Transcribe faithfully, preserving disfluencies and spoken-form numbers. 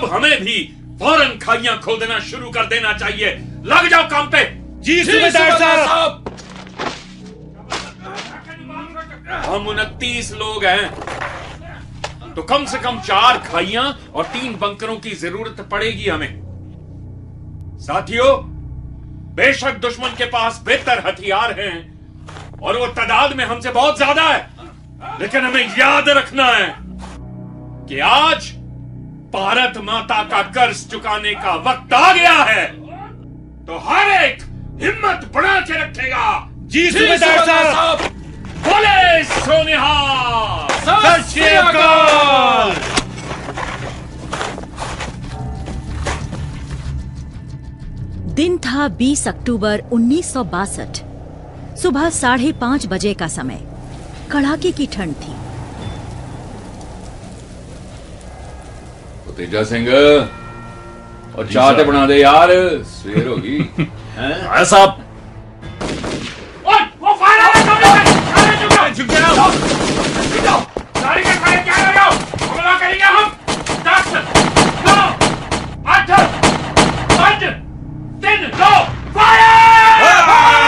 अब हमें भी फौरन खाइयां खोदना शुरू कर देना चाहिए। लग जाओ काम पे। जी सूबेदार साहब। हम उनतीस लोग हैं तो कम से कम चार खाइयां और तीन बंकरों की जरूरत पड़ेगी हमें। साथियों, बेशक दुश्मन के पास बेहतर हथियार हैं और वो तादाद में हमसे बहुत ज्यादा है, लेकिन हमें याद रखना है कि आज भारत माता का कर्ज चुकाने का वक्त आ गया है। तो हर एक हिम्मत बढ़ा के रखेगा। जी सूबेदार साहब। बोले सोनिहाल। सत श्री अकाल। दिन था बीस अक्टूबर उन्नीस सौ बासठ। सुबह साढ़े पांच बजे का समय। कड़ाके की ठंड थी। तेजा सिंह और चाय ते बना दे यार, सवेर होगी। हाँ साहब।